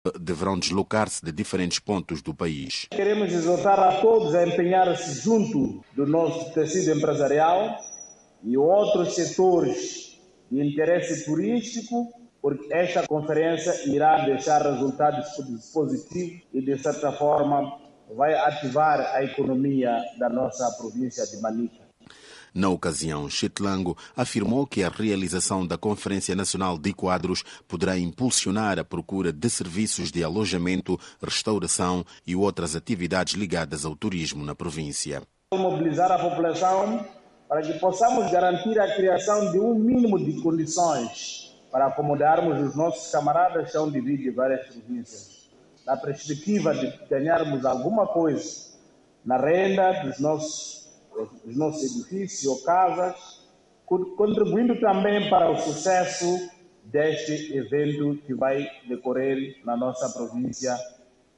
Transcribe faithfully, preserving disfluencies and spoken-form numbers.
deverão deslocar-se de diferentes pontos do país. Queremos exortar a todos a empenhar-se junto do nosso tecido empresarial e outros setores de interesse turístico, porque esta conferência irá deixar resultados positivos e, de certa forma, vai ativar a economia da nossa província de Manica. Na ocasião, Chitlango afirmou que a realização da Conferência Nacional de Quadros poderá impulsionar a procura de serviços de alojamento, restauração e outras atividades ligadas ao turismo na província. Mobilizar a população para que possamos garantir a criação de um mínimo de condições para acomodarmos os nossos camaradas que estão divididos em várias províncias, na perspectiva de ganharmos alguma coisa na renda dos nossos os nossos edifícios ou casas, contribuindo também para o sucesso deste evento que vai decorrer na nossa província